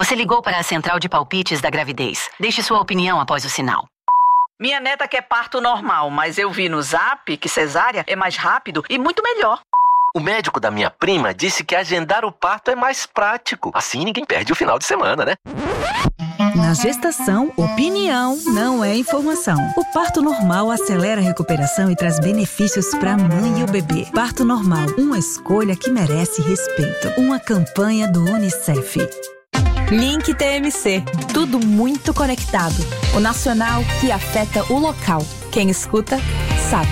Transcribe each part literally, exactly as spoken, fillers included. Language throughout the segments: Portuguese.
Você ligou para a central de palpites da gravidez. Deixe sua opinião após o sinal. Minha neta quer parto normal, mas eu vi no Zap que cesárea é mais rápido e muito melhor. O médico da minha prima disse que agendar o parto é mais prático. Assim ninguém perde o final de semana, né? Na gestação, opinião não é informação. O parto normal acelera a recuperação e traz benefícios para a mãe e o bebê. Parto normal, uma escolha que merece respeito. Uma campanha do Unicef. Link T M C. Tudo muito conectado. O nacional que afeta o local. Quem escuta, sabe.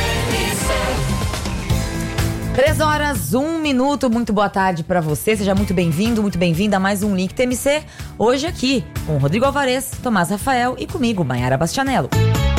Três horas, um minuto. Muito boa tarde para você. Seja muito bem-vindo, muito bem-vinda a mais um Link T M C. Hoje aqui com Rodrigo Alvarez, Tomás Rafael e comigo, Maiara Bastianello.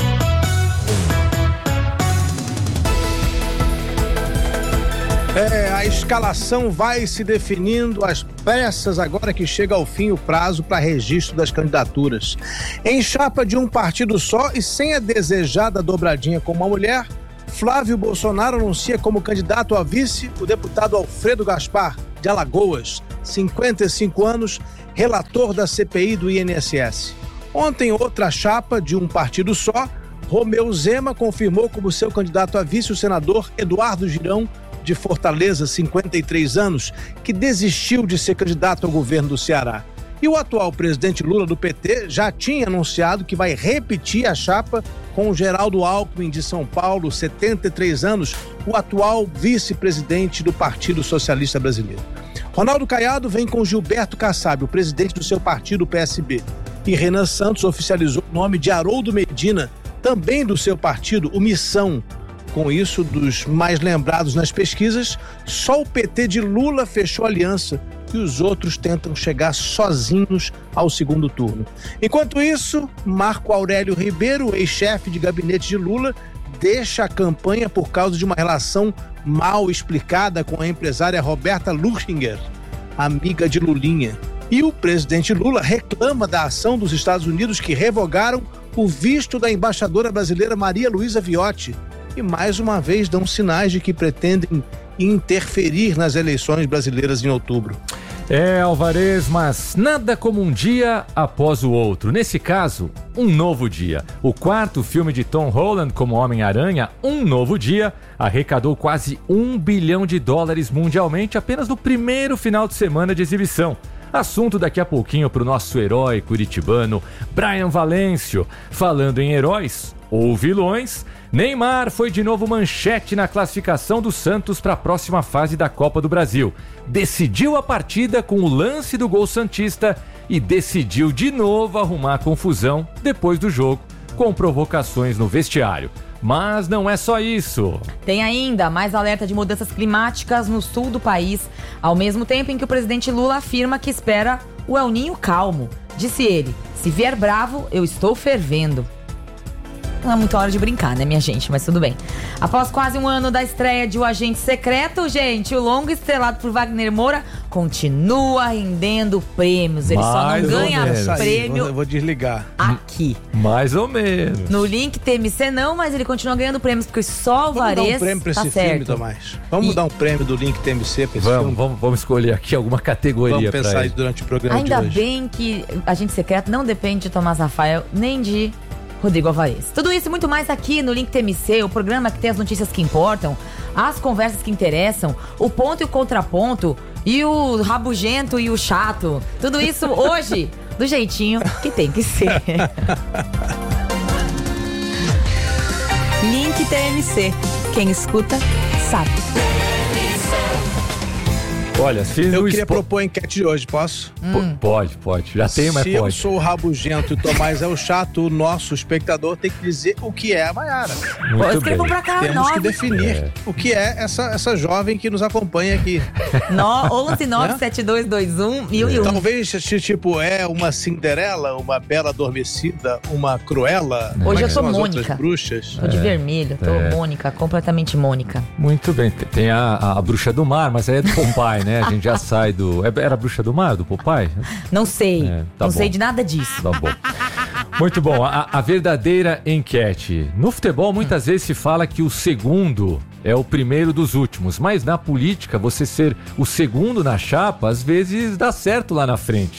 É, a escalação vai se definindo às pressas agora que chega ao fim o prazo para registro das candidaturas. Em chapa de um partido só e sem a desejada dobradinha com uma mulher, Flávio Bolsonaro anuncia como candidato a vice o deputado Alfredo Gaspar, de Alagoas, cinquenta e cinco anos, relator da C P I do I N S S. Ontem, outra chapa de um partido só, Romeu Zema confirmou como seu candidato a vice o senador Eduardo Girão, de Fortaleza, cinquenta e três anos, que desistiu de ser candidato ao governo do Ceará. E o atual presidente Lula do P T já tinha anunciado que vai repetir a chapa com o Geraldo Alckmin de São Paulo, setenta e três anos, o atual vice-presidente do Partido Socialista Brasileiro. Ronaldo Caiado vem com Gilberto Kassab, o presidente do seu partido, o P S B. E Renan Santos oficializou o nome de Haroldo Medina, também do seu partido, o Missão. Com isso, dos mais lembrados nas pesquisas, só o P T de Lula fechou aliança e os outros tentam chegar sozinhos ao segundo turno. Enquanto isso, Marco Aurélio Ribeiro, ex-chefe de gabinete de Lula, deixa a campanha por causa de uma relação mal explicada com a empresária Roberta Luchinger, amiga de Lulinha. E o presidente Lula reclama da ação dos Estados Unidos que revogaram o visto da embaixadora brasileira Maria Luísa Viotti e mais uma vez dão sinais de que pretendem interferir nas eleições brasileiras em outubro. É, Alvarez, mas nada como um dia após o outro. Nesse caso, um novo dia. O quarto filme de Tom Holland como Homem-Aranha, Um Novo Dia, arrecadou quase um bilhão de dólares mundialmente apenas no primeiro final de semana de exibição. Assunto daqui a pouquinho para o nosso herói curitibano, Brian Valêncio. Falando em heróis ou vilões, Neymar foi de novo manchete na classificação do Santos para a próxima fase da Copa do Brasil. Decidiu a partida com o lance do gol santista e decidiu de novo arrumar confusão depois do jogo, com provocações no vestiário. Mas não é só isso. Tem ainda mais alerta de mudanças climáticas no sul do país, ao mesmo tempo em que o presidente Lula afirma que espera o El Ninho calmo. Disse ele, se vier bravo, eu estou fervendo. Não é muita hora de brincar, né, minha gente? Mas tudo bem. Após quase um ano da estreia de O Agente Secreto, gente, o longo estrelado por Wagner Moura continua rendendo prêmios. Ele Mais só não ganha prêmio. Eu vou desligar. Aqui. Mais ou menos. No Link T M C não, mas ele continua ganhando prêmios, porque só o Alvarez Vamos dar um prêmio pra tá esse certo. filme, Tomás. Vamos E... dar um prêmio do Link T M C pra esse Vamos, filme. vamos, vamos escolher aqui alguma categoria. Vamos pensar pra isso ele. durante o programa Ainda de hoje. bem que Agente Secreto não depende de Tomás Rafael, nem de Rodrigo Alvarez. Tudo isso e muito mais aqui no Link T M C, o programa que tem as notícias que importam, as conversas que interessam, o ponto e o contraponto, e o rabugento e o chato. Tudo isso hoje, do jeitinho que tem que ser. Link T M C. Quem escuta, sabe. Olha, se Eu no queria espo... propor a enquete de hoje, posso? P- Pode, pode. Já tem, mas Se eu pode. sou o rabugento e o Tomás é o chato, o nosso espectador tem que dizer o que é a Maiara. Muito Escrevam bem. pra cá, Temos que nove. definir É. o que é essa, essa jovem que nos acompanha aqui. onze nove sete dois dois um mil e um. Talvez, tipo, é uma Cinderela, uma Bela Adormecida, uma Cruella. Hoje como é eu que sou são as Mônica. outras bruxas? Tô de vermelho, tô é. Mônica, completamente Mônica. Muito bem. Tem- Tem a, a, a Bruxa do Mar, mas aí é do Popeye, né? A gente já sai do... é- Era a Bruxa do Mar, do Popeye? Não sei, É, tá não bom. sei de nada disso. Tá bom. Muito bom. A, a verdadeira enquete. No futebol, muitas vezes se fala que o segundo é o primeiro dos últimos, mas na política, você ser o segundo na chapa, às vezes dá certo lá na frente.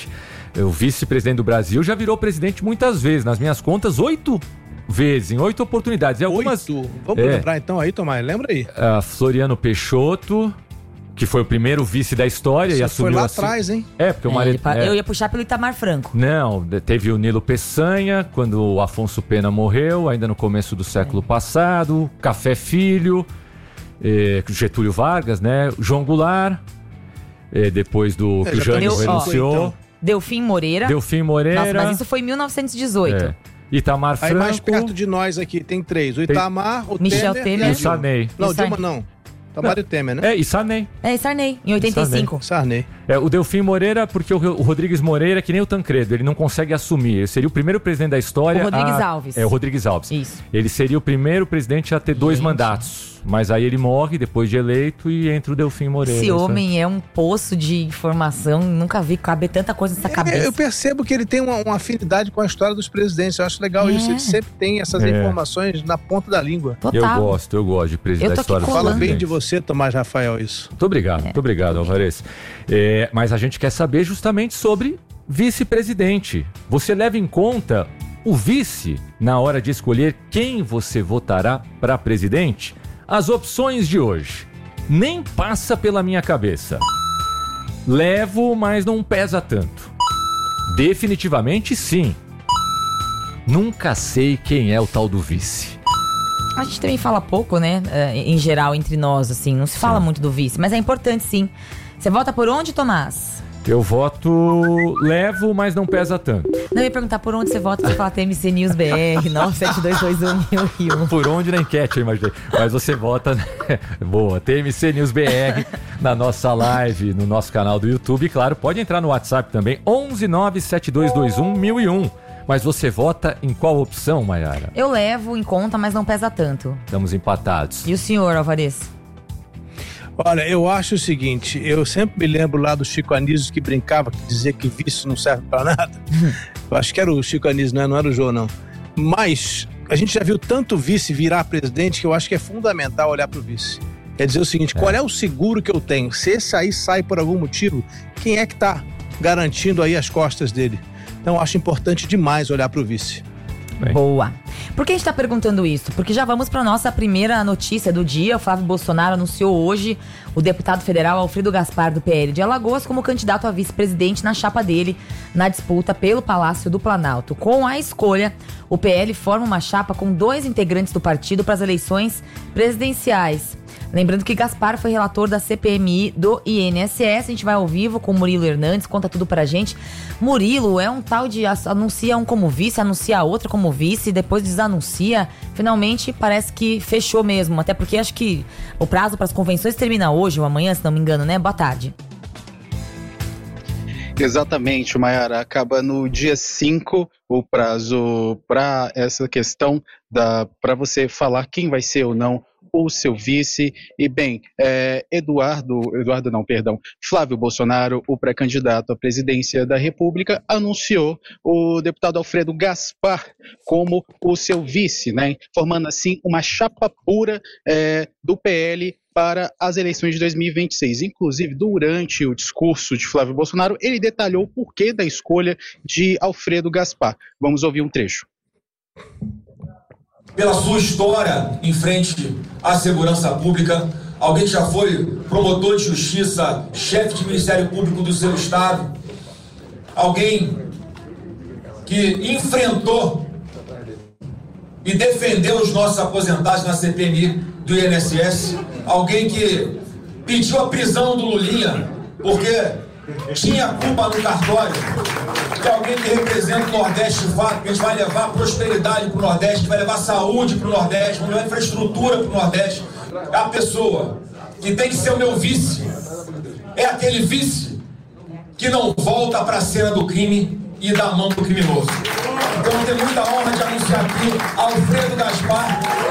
O vice-presidente do Brasil já virou presidente muitas vezes. Nas minhas contas, oito vezes, em oito oportunidades. E algumas... Oito? Vamos é, lembrar então aí, Tomás, lembra aí. A Floriano Peixoto, que foi o primeiro vice da história. Você e assumiu foi lá assim... atrás, hein? É, porque o É, marido... ele pa- é. Eu ia puxar pelo Itamar Franco. Não, teve o Nilo Peçanha, quando o Afonso Pena morreu, ainda no começo do século passado, Café Filho, eh, Getúlio Vargas, né? João Goulart, eh, depois do É, que o já Jânio tá- renunciou, então. Delfim Moreira. Delfim Moreira, Nossa, mas isso foi em mil novecentos e dezoito. é, Itamar Aí Franco mais perto de nós aqui tem três. O Itamar, o Michel Temer, Temer. e e a o Dilma. Sarney. Não, E o Dilma Sarney. não. Tomar e Temer, né? É, e Sarney. É, e Sarney, em oitenta e cinco. Sarney. É, o Delfim Moreira, porque o, o Rodrigues Moreira é que nem o Tancredo, ele não consegue assumir. Ele seria o primeiro presidente da história. O Rodrigues a... Alves. É, o Rodrigues Alves. Isso. Ele seria o primeiro presidente a ter dois Gente. mandatos. Mas aí ele morre depois de eleito e entra o Delfim Moreira. Esse Isso é- homem é um poço de informação. Nunca vi caber tanta coisa nessa É, cabeça. eu percebo que ele tem uma, uma afinidade com a história dos presidentes. Eu acho legal É. isso. Ele sempre tem essas É. informações na ponta da língua. Eu Total. gosto, eu gosto de presidente Eu da tô aqui história dos colando. Fala bem de presidentes. você, Tomás Rafael, isso. Muito obrigado, muito obrigado, Alvarez. É, mas a gente quer saber justamente sobre vice-presidente. Você leva em conta o vice na hora de escolher quem você votará para presidente? As opções de hoje. Nem passa pela minha cabeça. Levo, mas não pesa tanto. Definitivamente sim. Nunca sei quem é o tal do vice. A gente também fala pouco, né? eh, Em geral, entre nós, assim. Não se fala muito do vice, mas é importante, sim. Você vota por onde, Tomás? Eu voto levo, mas não pesa tanto. Não, eu ia perguntar por onde você vota. Você fala T M C News B R, nove sete dois dois um mil e um. Por onde na enquete, eu imaginei. Mas você vota, né? Boa, T M C News B R na nossa live, no nosso canal do YouTube. E claro, pode entrar no WhatsApp também, onze nove sete dois dois um mil e um. Mas você vota em qual opção, Mayara? Eu levo em conta, mas não pesa tanto. Estamos empatados. E o senhor, Alvarez? Olha, eu acho o seguinte, eu sempre me lembro lá do Chico Anísio que brincava, que dizia que vice não serve pra nada. Eu acho que era o Chico Anísio, não, é? Não era o João, não. Mas a gente já viu tanto vice virar presidente que eu acho que é fundamental olhar pro vice. Quer dizer o seguinte, qual é o seguro que eu tenho? Se esse aí sai por algum motivo, quem é que tá garantindo aí as costas dele? Então eu acho importante demais olhar pro vice. Bem. Boa. Por que a gente tá perguntando isso? Porque já vamos pra nossa primeira notícia do dia. O Flávio Bolsonaro anunciou hoje o deputado federal Alfredo Gaspar, do P L de Alagoas, como candidato a vice-presidente na chapa dele na disputa pelo Palácio do Planalto. Com a escolha, o P L forma uma chapa com dois integrantes do partido para as eleições presidenciais. Lembrando que Gaspar foi relator da C P M I do I N S S. A gente vai ao vivo com o Murilo Hernandes, conta tudo pra gente. Murilo é um tal de anuncia um como vice, anuncia outro como vice, depois desanuncia. Finalmente parece que fechou mesmo, até porque acho que o prazo para as convenções termina hoje ou amanhã, se não me engano, né? Boa tarde. Exatamente, Mayara. Acaba no dia cinco o prazo para essa questão da para você falar quem vai ser ou não o seu vice. E bem, é, Eduardo, Eduardo não, perdão, Flávio Bolsonaro, o pré-candidato à presidência da República, anunciou o deputado Alfredo Gaspar como o seu vice, né? Formando assim uma chapa pura é, do P L para as eleições de dois mil e vinte e seis. Inclusive, durante o discurso de Flávio Bolsonaro, ele detalhou o porquê da escolha de Alfredo Gaspar. Vamos ouvir um trecho. Pela sua história em frente à segurança pública, alguém que já foi promotor de justiça, chefe de Ministério Público do seu estado, alguém que enfrentou e defendeu os nossos aposentados na C P M I do I N S S, alguém que pediu a prisão do Lulinha porque tinha culpa no cartório, que é alguém que representa o Nordeste de fato, que a gente vai levar prosperidade para o Nordeste, que vai levar saúde para o Nordeste, vai levar infraestrutura para o Nordeste. É a pessoa que tem que ser o meu vice, é aquele vice que não volta para a cena do crime e dá a mão pro criminoso. Então eu tenho muita honra de anunciar aqui Alfredo Gaspar.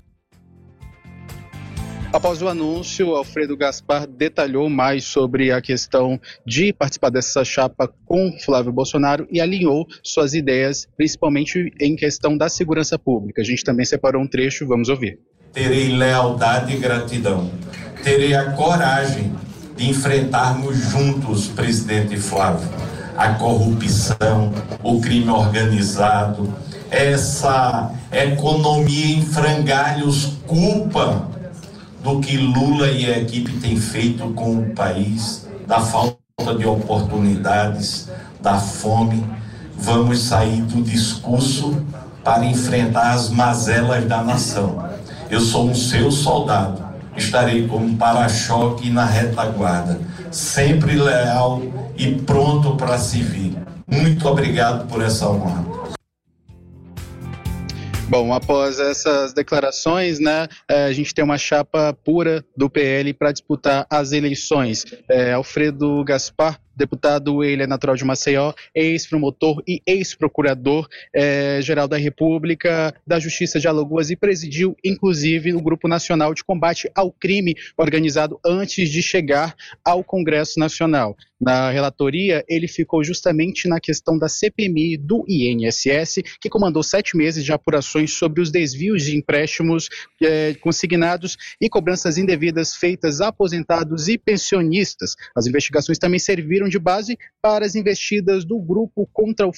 Após o anúncio, Alfredo Gaspar detalhou mais sobre a questão de participar dessa chapa com Flávio Bolsonaro e alinhou suas ideias, principalmente em questão da segurança pública. A gente também separou um trecho, vamos ouvir. Terei lealdade e gratidão. Terei a coragem de enfrentarmos juntos, presidente Flávio, a corrupção, o crime organizado, essa economia em frangalhos, culpa do que Lula e a equipe têm feito com o país, da falta de oportunidades, da fome. Vamos sair do discurso para enfrentar as mazelas da nação. Eu sou um seu soldado, estarei como para-choque na retaguarda, sempre leal e pronto para servir. Muito obrigado por essa honra. Bom, após essas declarações, né, a gente tem uma chapa pura do P L para disputar as eleições. É, Alfredo Gaspar, deputado, ele é natural de Maceió, ex-promotor e ex-procurador-geral da República, da Justiça de Alagoas e presidiu, inclusive, o Grupo Nacional de Combate ao Crime organizado antes de chegar ao Congresso Nacional. Na relatoria, ele ficou justamente na questão da C P M I do I N S S, que comandou sete meses de apurações sobre os desvios de empréstimos eh, consignados e cobranças indevidas feitas a aposentados e pensionistas. As investigações também serviram de base para as investidas do grupo contra o